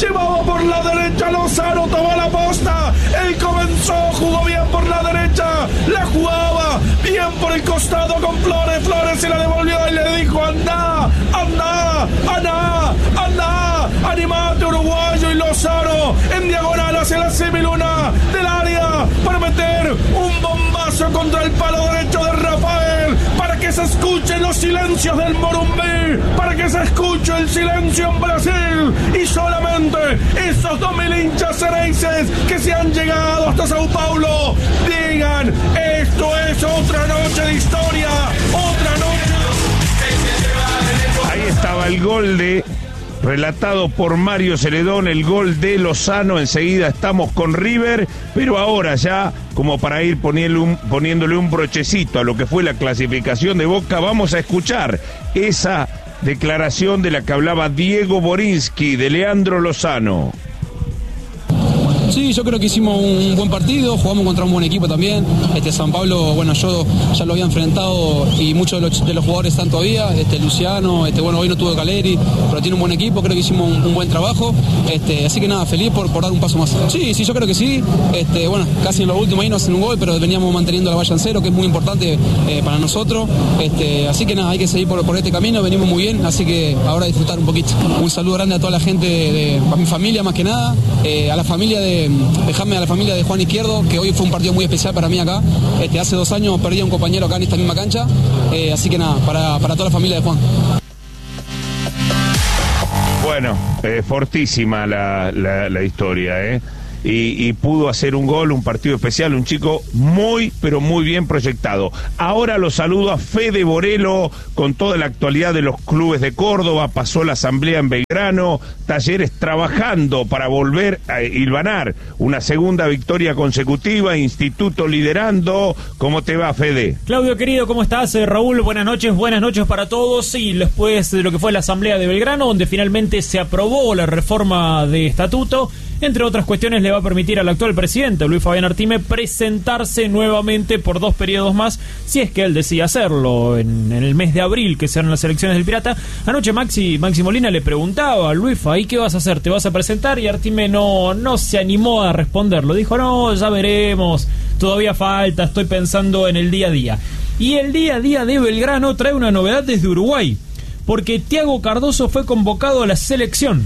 llevaba por la derecha, Lozano tomó la posta, él comenzó, jugó bien por la derecha, la jugaba bien por el costado con Flores, Flores se la devolvió y le dijo, anda, animate uruguayo, y Lozano en diagonal hacia la semiluna del área para meter un bombazo contra el palo derecho de Rafael, para que se escuchen los silencios del Morumbí, para que se escuche el silencio en Brasil, y solamente esos 2.000 hinchas cereices que se han llegado hasta Sao Paulo digan, esto es otra noche de historia, otra noche. Ahí estaba el gol relatado por Mario Celedón, el gol de Lozano. Enseguida estamos con River, pero ahora ya, como para ir poniéndole un brochecito a lo que fue la clasificación de Boca, vamos a escuchar esa declaración de la que hablaba Diego Borinsky, de Leandro Lozano. Sí, yo creo que hicimos un buen partido, jugamos contra un buen equipo también. San Pablo, bueno, yo ya lo había enfrentado y muchos de los jugadores están todavía. Luciano, bueno, hoy no tuvo Caleri, pero tiene un buen equipo, creo que hicimos un buen trabajo. Así que nada, feliz por dar un paso más. Sí, yo creo que sí. Bueno, casi en lo último ahí no hacen un gol, pero veníamos manteniendo la valla en cero, que es muy importante para nosotros. Así que nada, hay que seguir por este camino, venimos muy bien, así que ahora disfrutar un poquito. Un saludo grande a toda la gente, a mi familia más que nada, a la familia a la familia de Juan Izquierdo, que hoy fue un partido muy especial para mí acá. Hace 2 años perdí a un compañero acá en esta misma cancha, así que nada, para toda la familia de Juan. Bueno, fortísima la historia, y pudo hacer un gol, un partido especial, un chico muy, pero muy bien proyectado. Ahora lo saludo a Fede Borelo con toda la actualidad de los clubes de Córdoba. Pasó la asamblea en Belgrano, Talleres trabajando para volver a hilvanar una segunda victoria consecutiva, Instituto liderando. ¿Cómo te va, Fede? Claudio, querido, ¿cómo estás? Raúl, buenas noches para todos. Sí, después de lo que fue la asamblea de Belgrano, donde finalmente se aprobó la reforma de estatuto, entre otras cuestiones, le va a permitir al actual presidente, Luis Fabián Artime, presentarse nuevamente por 2 periodos más, si es que él decide hacerlo, en el mes de abril, que serán las elecciones del Pirata. Anoche Maxi Molina le preguntaba a Luis Fabián, ¿qué vas a hacer? ¿Te vas a presentar? Y Artime no se animó a responderlo. Dijo, no, ya veremos, todavía falta, estoy pensando en el día a día. Y el día a día de Belgrano trae una novedad desde Uruguay, porque Thiago Cardoso fue convocado a la selección.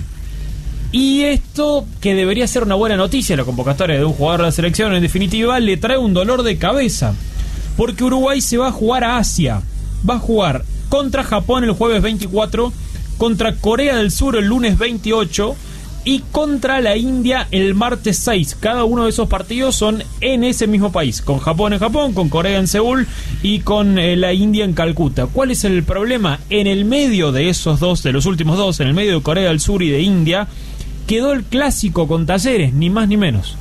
Y esto, que debería ser una buena noticia, la convocatoria de un jugador de la selección, en definitiva, le trae un dolor de cabeza, porque Uruguay se va a jugar a Asia. Va a jugar contra Japón el jueves 24, contra Corea del Sur el lunes 28 y contra la India el martes 6. Cada uno de esos partidos son en ese mismo país, con Japón en Japón, con Corea en Seúl y con la India en Calcuta. ¿Cuál es el problema? En el medio de esos dos, de los últimos dos, en el medio de Corea del Sur y de India, quedó el clásico con Talleres, ni más ni menos.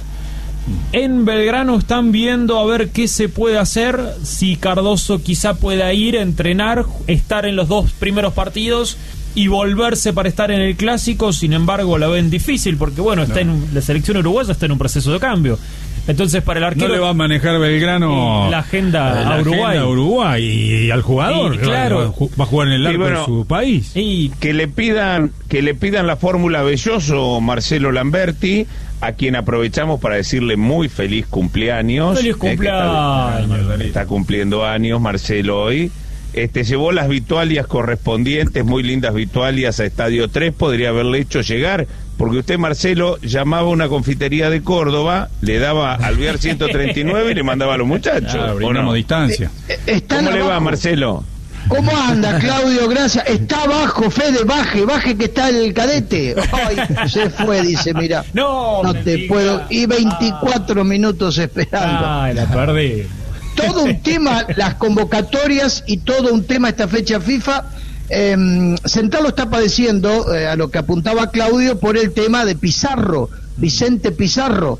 En Belgrano están viendo a ver qué se puede hacer, si Cardoso quizá pueda ir a entrenar, estar en los 2 primeros partidos y volverse para estar en el clásico. Sin embargo, la ven difícil porque, bueno, la selección uruguaya está en un proceso de cambio. Entonces, para el arquero... No le va a manejar Belgrano la agenda a Uruguay. A Uruguay y al jugador. Claro, va a jugar en el arco de su país. Y que le pidan la fórmula Belloso, Marcelo Lamberti, a quien aprovechamos para decirle muy feliz cumpleaños. ¡Feliz cumpleaños! Está cumpliendo años Marcelo hoy. Llevó las vitualias correspondientes, muy lindas vitualias a Estadio 3, podría haberle hecho llegar, porque usted, Marcelo, llamaba a una confitería de Córdoba, le daba Alvear 139 y le mandaba a los muchachos. Brindamos distancia. ¿Cómo le va, Marcelo? ¿Cómo anda, Claudio? Gracias. Está abajo, Fede, baje que está el cadete. Ay, se fue, dice, mira. No te puedo. Y 24 minutos esperando. Ay, la perdí. Todo un tema, las convocatorias y todo un tema esta fecha FIFA. Central lo está padeciendo, a lo que apuntaba Claudio, por el tema de Pizarro, Vicente Pizarro.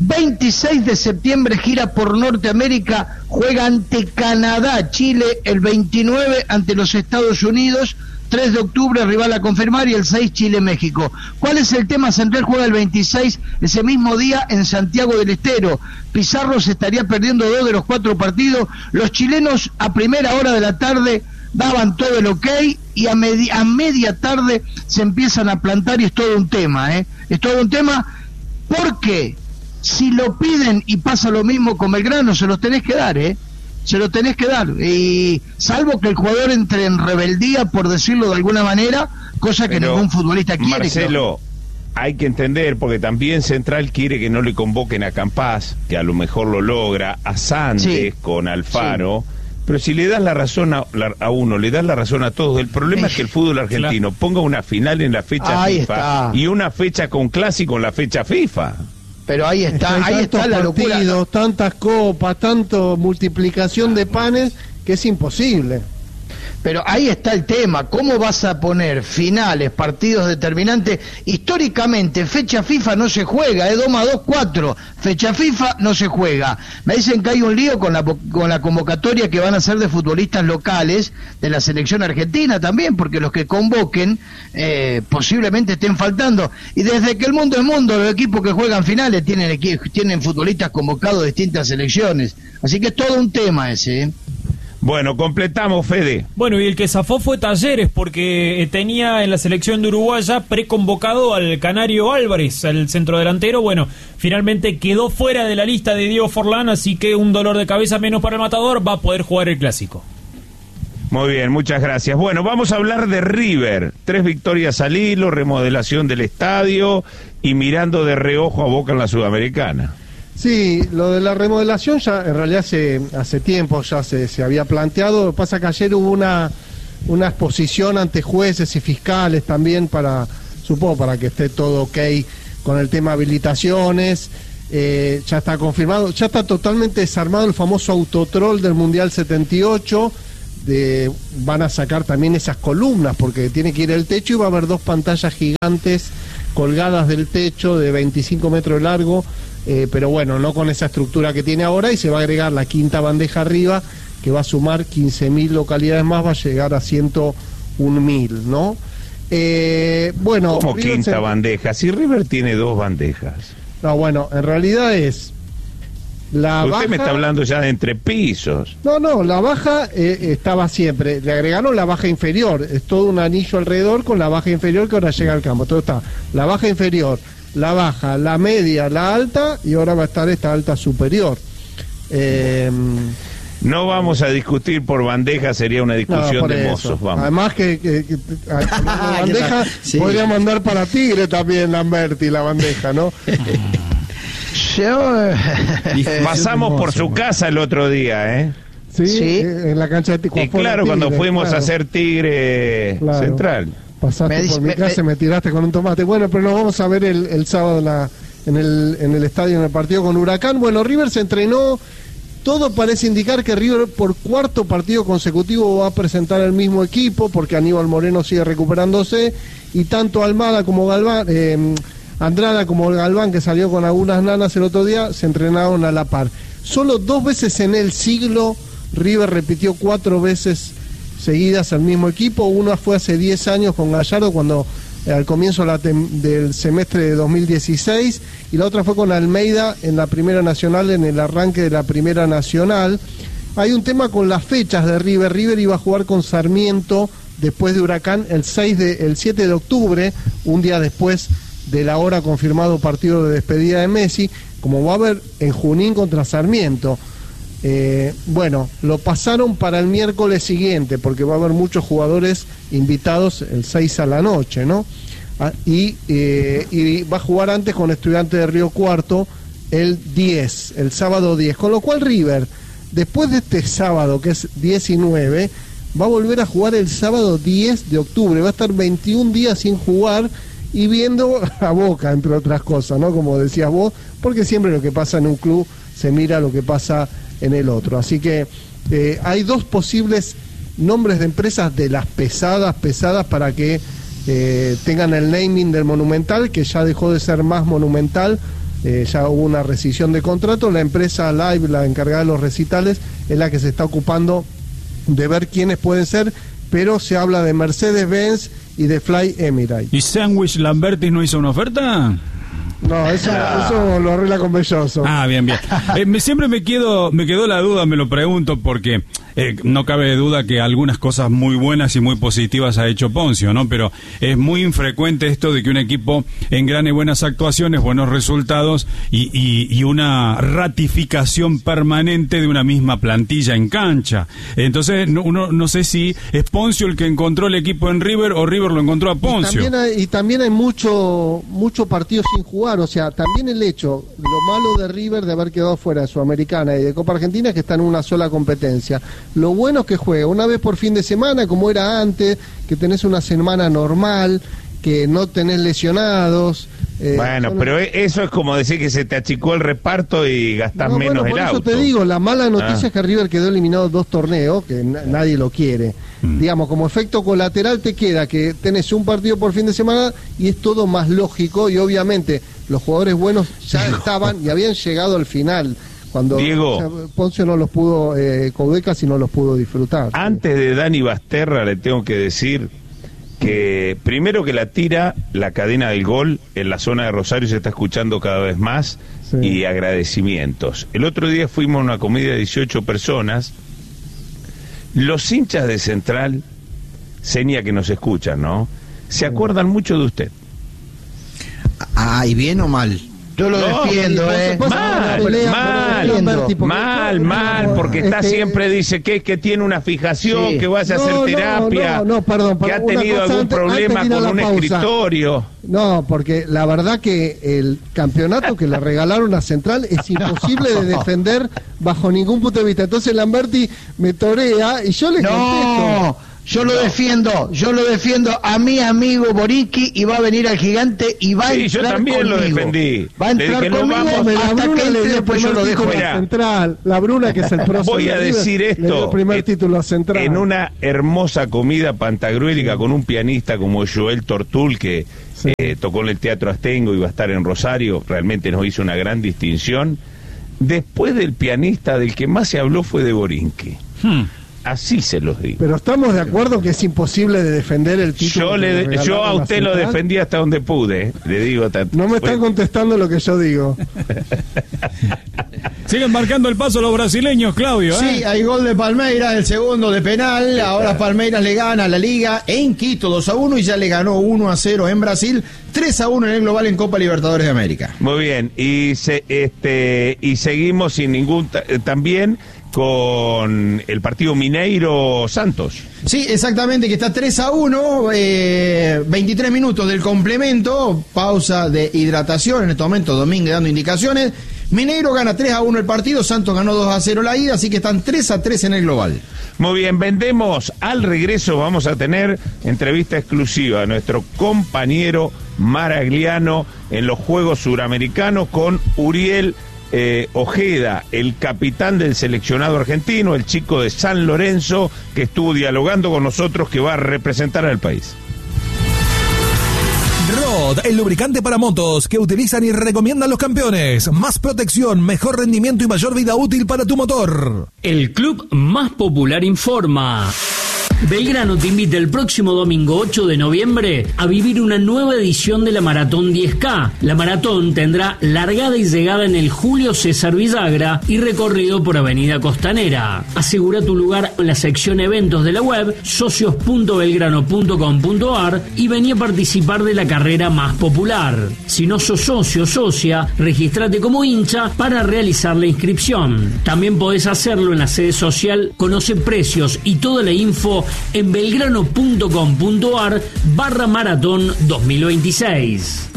26 de septiembre gira por Norteamérica, juega ante Canadá, Chile el 29 ante los Estados Unidos, 3 de octubre rival a confirmar y el 6 Chile-México. ¿Cuál es el tema? Central juega el 26, ese mismo día en Santiago del Estero. Pizarro se estaría perdiendo 2 de los 4 partidos. Los chilenos a primera hora de la tarde daban todo el ok y a media tarde se empiezan a plantar y es todo un tema, es todo un tema, porque si lo piden y pasa lo mismo con Belgrano, se los tenés que dar, se lo tenés que dar, y salvo que el jugador entre en rebeldía, por decirlo de alguna manera, cosa que ningún futbolista quiere. Marcelo, hay que entender, porque también Central quiere que no le convoquen a Campás, que a lo mejor lo logra, a Sandes con Alfaro, pero si le das la razón a uno, le das la razón a todos. El problema es que el fútbol argentino ponga una final en la fecha FIFA y una fecha con clásico en la fecha FIFA. Pero ahí está la locura. Tantas copas, tanto multiplicación de panes, que es imposible. Pero ahí está el tema, ¿cómo vas a poner finales, partidos determinantes? Históricamente, fecha FIFA no se juega, 2+2=4, fecha FIFA no se juega. Me dicen que hay un lío con la convocatoria que van a hacer de futbolistas locales de la selección argentina también, porque los que convoquen posiblemente estén faltando. Y desde que el mundo es mundo, los equipos que juegan finales tienen futbolistas convocados de distintas selecciones. Así que es todo un tema ese, Bueno, completamos, Fede. Bueno, y el que zafó fue Talleres, porque tenía en la selección de Uruguay ya preconvocado al Canario Álvarez, el centrodelantero. Bueno, finalmente quedó fuera de la lista de Diego Forlán, así que un dolor de cabeza menos para el Matador, va a poder jugar el Clásico. Muy bien, muchas gracias. Bueno, vamos a hablar de River. 3 victorias al hilo, remodelación del estadio y mirando de reojo a Boca en la Sudamericana. Sí, lo de la remodelación ya en realidad hace tiempo ya se había planteado. Lo que pasa que ayer hubo una exposición ante jueces y fiscales también supongo para que esté todo ok con el tema habilitaciones. Ya está confirmado, ya está totalmente desarmado el famoso autotrol del Mundial 78. Van a sacar también esas columnas porque tiene que ir el techo y va a haber 2 pantallas gigantes colgadas del techo de 25 metros de largo. Pero bueno, no con esa estructura que tiene ahora, y se va a agregar la quinta bandeja arriba, que va a sumar 15.000 localidades más, va a llegar a 101.000, ¿no? Bueno, ¿cómo quinta bandeja? Si River tiene 2 bandejas. No, bueno, en realidad es la Usted baja... me está hablando ya de entrepisos. No, la baja estaba siempre, le agregaron la baja inferior, es todo un anillo alrededor con la baja inferior que ahora llega al campo, todo está, la baja inferior, la baja, la media, la alta, y ahora va a estar esta alta superior. No vamos a discutir por bandeja, sería una discusión de mozos. Vamos. Además que la bandeja podría mandar para Tigre también, Lamberti, la bandeja, ¿no? Pasamos por su casa el otro día, ¿eh? Sí, en la cancha de Tigre. Y claro, Tigre, cuando fuimos a hacer Tigre Central. Pasaste por mi casa y me tiraste con un tomate. Bueno, pero nos vamos a ver el sábado en el estadio, en el partido con Huracán. Bueno, River se entrenó. Todo parece indicar que River por 4º partido consecutivo va a presentar el mismo equipo, porque Aníbal Moreno sigue recuperándose, y tanto Almada como Galván, Andrada como Galván, que salió con algunas nanas el otro día, se entrenaron a la par. Solo 2 veces en el siglo River repitió 4 veces seguidas al mismo equipo. Una fue hace 10 años con Gallardo, cuando al comienzo del semestre de 2016, y la otra fue con Almeida en la Primera Nacional, en el arranque de la Primera Nacional. Hay un tema con las fechas de River. River iba a jugar con Sarmiento después de Huracán el 7 de octubre, un día después del ahora confirmado partido de despedida de Messi, como va a haber en Junín contra Sarmiento. Bueno, lo pasaron para el miércoles siguiente, porque va a haber muchos jugadores invitados el 6 a la noche, ¿no? Y va a jugar antes con Estudiantes de Río Cuarto el sábado 10, con lo cual River, después de este sábado, que es 19, va a volver a jugar el sábado 10 de octubre, va a estar 21 días sin jugar y viendo a Boca, entre otras cosas, ¿no? Como decías vos, porque siempre lo que pasa en un club se mira lo que pasa en el otro. Así que hay 2 posibles nombres de empresas de las pesadas para que tengan el naming del Monumental, que ya dejó de ser más Monumental, ya hubo una rescisión de contrato. La empresa Live, la encargada de los recitales, es la que se está ocupando de ver quiénes pueden ser, pero se habla de Mercedes-Benz y de Fly Emirates. ¿Y Sandwich Lamberti no hizo una oferta? No, eso lo arregla con Belloso. Ah, bien. Siempre me quedó la duda, me lo pregunto, porque no cabe duda que algunas cosas muy buenas y muy positivas ha hecho Poncio, ¿no? Pero es muy infrecuente esto de que un equipo engrane buenas actuaciones, buenos resultados y una ratificación permanente de una misma plantilla en cancha. Entonces, uno no sé si es Poncio el que encontró el equipo en River o River lo encontró a Poncio. Y también hay mucho partido sin jugar, o sea, también el hecho, lo malo de River de haber quedado fuera de Sudamericana y de Copa Argentina es que está en una sola competencia. Lo bueno es que juega una vez por fin de semana, como era antes, que tenés una semana normal, que no tenés lesionados. Bueno, pero eso es como decir que se te achicó el reparto y gastás menos el auto. Por eso te digo, la mala noticia es que River quedó eliminado 2 torneos, que nadie lo quiere. Digamos, como efecto colateral te queda que tenés un partido por fin de semana y es todo más lógico, y obviamente los jugadores buenos ya estaban y habían llegado al final. Cuando Poncio no los pudo, Coudecas y no los pudo disfrutar. Antes de Dani Basterra le tengo que decir que primero que la tira la cadena del gol en la zona de Rosario se está escuchando cada vez más, y agradecimientos. El otro día fuimos a una comida de 18 personas. Los hinchas de Central, seña que nos escuchan, ¿no? Se acuerdan mucho de usted. ¿Y bien o mal? Yo lo defiendo, Mal, porque está siempre dice que tiene una fijación, que vaya a hacer terapia, perdón, que ha tenido algún problema con un escritorio. No, porque la verdad que el campeonato que le regalaron a Central es imposible de defender bajo ningún punto de vista. Entonces Lamberti me torea y yo le contesto. Yo lo defiendo a mi amigo Borinqui, y va a venir al Gigante y va a entrar yo también conmigo. Lo defendí. Va a entrar conmigo hasta que entre, después yo lo dejo. Central, la Bruna, que es el próximo. Voy a decir esto. Le dio el primer título a Central. En una hermosa comida pantagruélica con un pianista como Joel Tortul, que tocó en el Teatro Astengo y va a estar en Rosario, realmente nos hizo una gran distinción. Después del pianista, del que más se habló fue de Borinqui. Así se los digo. Pero estamos de acuerdo que es imposible de defender el título. Yo a usted lo defendí hasta donde pude, le digo tanto. No me están contestando lo que yo digo. Siguen marcando el paso los brasileños, Claudio. Sí, hay gol de Palmeiras, el segundo de penal. Ahora Palmeiras le gana a la Liga en Quito 2-1 y ya le ganó 1-0 en Brasil, 3-1 en el global en Copa Libertadores de América. Muy bien, y seguimos sin ningún también con el partido Mineiro-Santos. Sí, exactamente, que está 3-1, 23 minutos del complemento, pausa de hidratación en este momento, Domínguez dando indicaciones. Mineiro gana 3-1 el partido, Santos ganó 2-0 la ida, así que están 3-3 en el global. Muy bien, vendemos. Al regreso vamos a tener entrevista exclusiva a nuestro compañero Maragliano en los Juegos Suramericanos con Uriel Ojeda, el capitán del seleccionado argentino, el chico de San Lorenzo, que estuvo dialogando con nosotros, que va a representar al país. Rod, el lubricante para motos que utilizan y recomiendan los campeones. Más protección, mejor rendimiento y mayor vida útil para tu motor. El club más popular informa. Belgrano te invita el próximo domingo 8 de noviembre a vivir una nueva edición de la Maratón 10K. La maratón tendrá largada y llegada en el Julio César Villagra y recorrido por Avenida Costanera. Asegura tu lugar en la sección eventos de la web socios.belgrano.com.ar y vení a participar de la carrera más popular. Si no sos socio o socia, regístrate como hincha para realizar la inscripción. También podés hacerlo en la sede social. Conoce precios y toda la info en belgrano.com.ar/maratón 2026.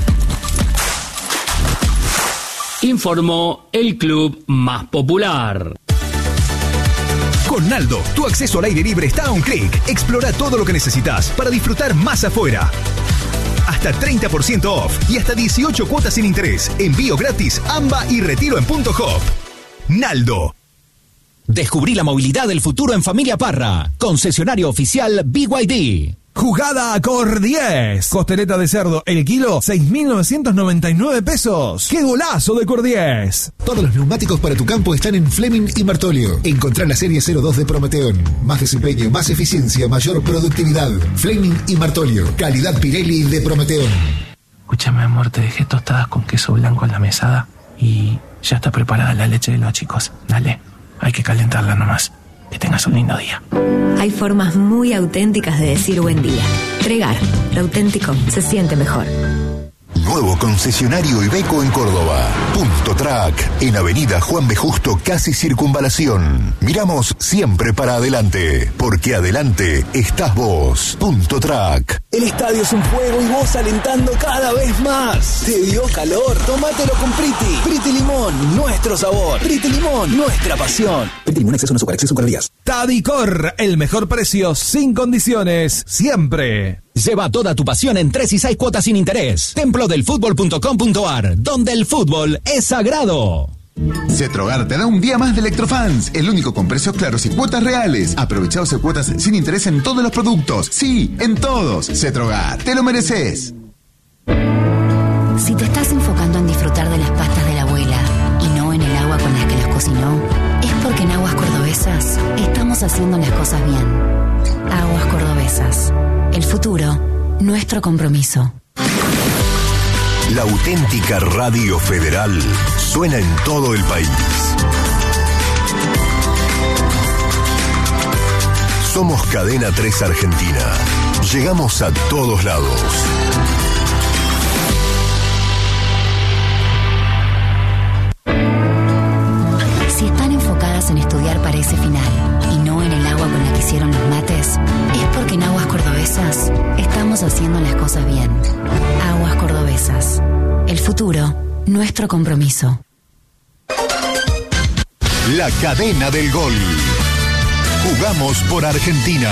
Informó el club más popular. Con Naldo, tu acceso al aire libre está a un clic. Explora todo lo que necesitas para disfrutar más afuera. Hasta 30% off y hasta 18 cuotas sin interés. Envío gratis, AMBA y retiro en Punto Hop. Naldo. Descubrí la movilidad del futuro en Familia Parra. Concesionario oficial BYD. Jugada a Cor 10. Costeleta de cerdo, el kilo, 6.999 pesos. ¡Qué golazo de Cor 10! Todos los neumáticos para tu campo están en Fleming y Martolio. Encontrá la serie 02 de Prometeon. Más desempeño, más eficiencia, mayor productividad. Fleming y Martolio. Calidad Pirelli de Prometeon. Escúchame, amor, te dejé tostadas con queso blanco en la mesada y ya está preparada la leche de los chicos. Dale, hay que calentarla nomás. Que tengas un lindo día. Hay formas muy auténticas de decir buen día. Tregar, lo auténtico se siente mejor. Nuevo concesionario Iveco en Córdoba. Punto Track, en Avenida Juan B. Justo, casi Circunvalación. Miramos siempre para adelante, porque adelante estás vos. Punto Track. El estadio es un juego y vos alentando cada vez más. ¿Te dio calor? Tómatelo con Priti. Priti Limón, nuestro sabor. Priti Limón, nuestra pasión. Priti Limón, exceso en azúcar, exceso en calorías. Tadicor, el mejor precio sin condiciones, siempre. Lleva toda tu pasión en 3 y 6 cuotas sin interés. Templodelfutbol.com.ar, donde el fútbol es sagrado. Cetrogar te da un día más de Electrofans, el único con precios claros y cuotas reales. Aprovecha 12 cuotas sin interés en todos los productos. Sí, en todos. Cetrogar, te lo mereces. Si te estás enfocando en disfrutar de las pastas de la abuela y no en el agua con las que las cocinó, es porque en Aguas Cordobesas estamos haciendo las cosas bien. Aguas Cordobesas. El futuro, nuestro compromiso. La auténtica Radio Federal suena en todo el país. Somos Cadena 3 Argentina. Llegamos a todos lados. Si están enfocadas en estudiar para ese final y no en el agua con la que hicieron los mates, es porque en Aguas Cordobesas estamos haciendo las cosas bien. Aguas Cordobesas. El futuro, nuestro compromiso. La cadena del gol. Jugamos por Argentina.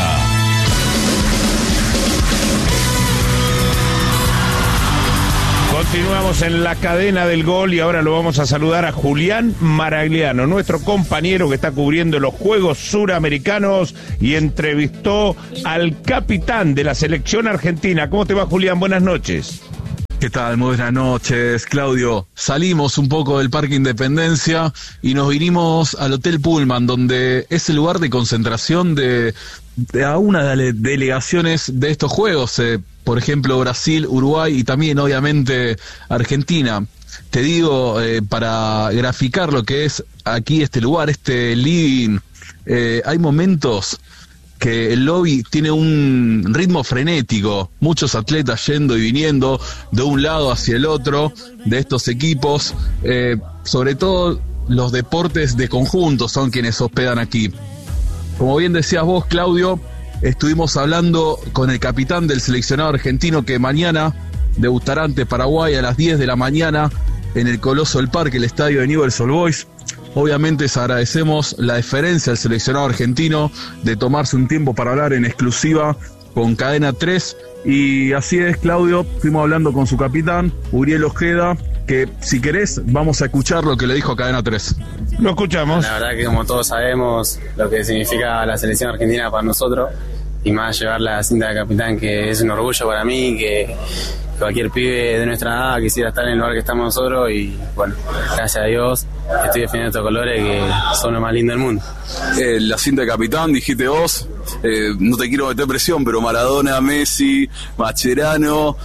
Continuamos en la cadena del gol y ahora lo vamos a saludar a Julián Maragliano, nuestro compañero que está cubriendo los Juegos Suramericanos y entrevistó al capitán de la selección argentina. ¿Cómo te va, Julián? Buenas noches. ¿Qué tal? Muy buenas noches, Claudio. Salimos un poco del Parque Independencia y nos vinimos al Hotel Pullman, donde es el lugar de concentración de una de las delegaciones de estos Juegos. Por ejemplo, Brasil, Uruguay y también, obviamente, Argentina. Te digo, para graficar lo que es aquí este lugar, este living, hay momentos que el lobby tiene un ritmo frenético, muchos atletas yendo y viniendo de un lado hacia el otro de estos equipos, sobre todo los deportes de conjunto son quienes hospedan aquí. Como bien decías vos, Claudio, estuvimos hablando con el capitán del seleccionado argentino que mañana debutará ante Paraguay a las 10 de la mañana en el Coloso del Parque, el estadio de Newell's Old Boys. Obviamente les agradecemos la deferencia al seleccionado argentino de tomarse un tiempo para hablar en exclusiva con Cadena 3. Y así es, Claudio, fuimos hablando con su capitán, Uriel Ojeda, que si querés vamos a escuchar lo que le dijo a Cadena 3. Lo escuchamos. La verdad que como todos sabemos lo que significa la selección argentina para nosotros, y más llevar la cinta de capitán, que es un orgullo para mí, que cualquier pibe de nuestra edad quisiera estar en el lugar que estamos nosotros, y bueno, gracias a Dios estoy defendiendo estos colores que son lo más lindo del mundo. La cinta de capitán, dijiste vos, no te quiero meter presión, pero Maradona, Messi, Mascherano,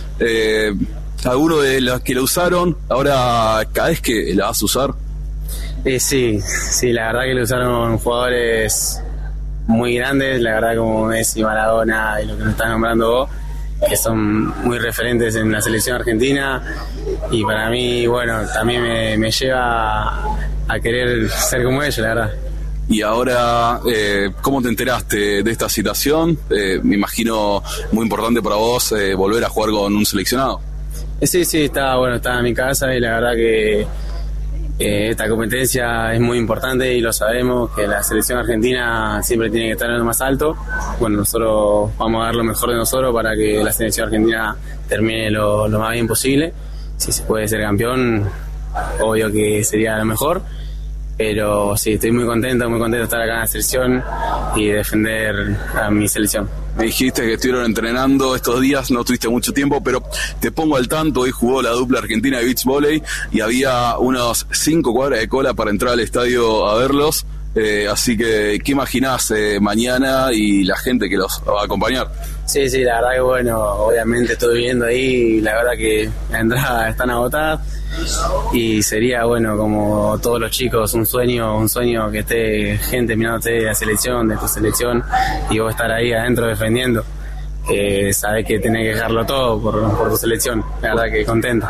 algunos de los que la usaron, ahora cada vez que la vas a usar. Sí, la verdad que lo usaron jugadores muy grandes, la verdad, como Messi, Maradona y lo que nos estás nombrando vos, que son muy referentes en la selección argentina, y para mí, bueno, también me lleva a querer ser como ellos, la verdad. Y ahora, ¿cómo te enteraste de esta situación? Me imagino muy importante para vos volver a jugar con un seleccionado. Sí, estaba en mi casa, y la verdad que esta competencia es muy importante y lo sabemos, que la selección argentina siempre tiene que estar en lo más alto. Bueno, nosotros vamos a dar lo mejor de nosotros para que la selección argentina termine lo más bien posible. Si se puede ser campeón, obvio que sería lo mejor, pero sí, estoy muy contento de estar acá en la selección y defender a mi selección. Me dijiste que estuvieron entrenando estos días, no tuviste mucho tiempo, pero te pongo al tanto. Hoy jugó la dupla argentina de beach volley y había unos 5 cuadras de cola para entrar al estadio a verlos. Así que, ¿qué imaginás mañana y la gente que los va a acompañar? Sí, la verdad que bueno, obviamente estoy viendo ahí, la verdad que las entradas están agotadas y sería bueno, como todos los chicos, un sueño que esté gente mirándote de la selección, de tu selección, y vos estar ahí adentro defendiendo. Sabés que tenés que dejarlo todo por tu selección, la verdad que contento.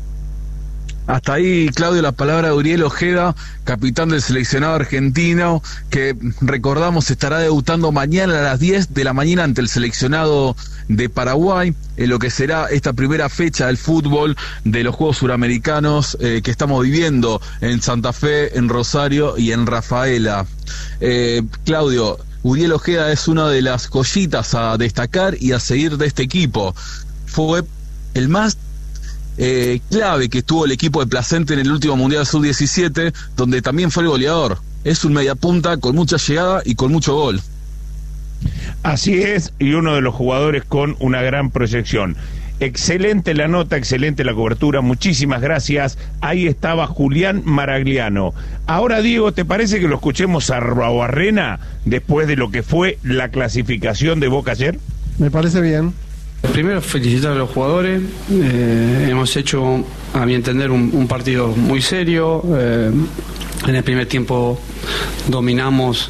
Hasta ahí, Claudio, la palabra de Uriel Ojeda, capitán del seleccionado argentino, que recordamos estará debutando mañana a las 10 de la mañana ante el seleccionado de Paraguay, en lo que será esta primera fecha del fútbol de los Juegos Suramericanos que estamos viviendo en Santa Fe, en Rosario y en Rafaela. Claudio, Uriel Ojeda es una de las joyitas a destacar y a seguir de este equipo. Fue el más clave que tuvo el equipo de Placente en el último Mundial Sub-17, donde también fue el goleador. Es un mediapunta con mucha llegada y con mucho gol. Así es, y uno de los jugadores con una gran proyección. Excelente la nota, excelente la cobertura, muchísimas gracias. Ahí estaba Julián Maragliano. Ahora, Diego, ¿te parece que lo escuchemos a Arruabarrena después de lo que fue la clasificación de Boca ayer? Me parece bien. Primero, felicitar a los jugadores. Hemos hecho, a mi entender, un partido muy serio. En el primer tiempo dominamos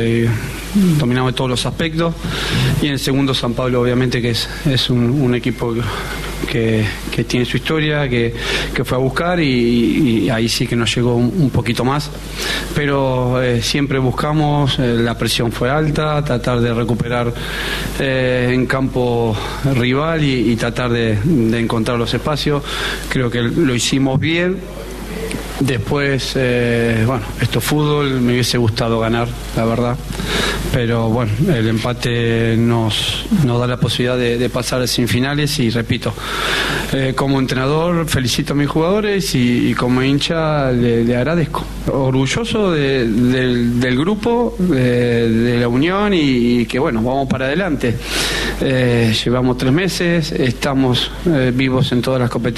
todos los aspectos, y en el segundo San Pablo obviamente que es un equipo que tiene su historia, que fue a buscar, y ahí sí que nos llegó un poquito más, pero siempre buscamos, la presión fue alta, tratar de recuperar en campo rival y tratar de encontrar los espacios. Creo que lo hicimos bien. Después, esto es fútbol, me hubiese gustado ganar, la verdad, pero bueno, el empate nos da la posibilidad de pasar a semifinales, y repito, como entrenador felicito a mis jugadores y como hincha le agradezco. Orgulloso del grupo, de la unión, y que bueno, vamos para adelante. Llevamos 3 meses, estamos vivos en todas las competencias.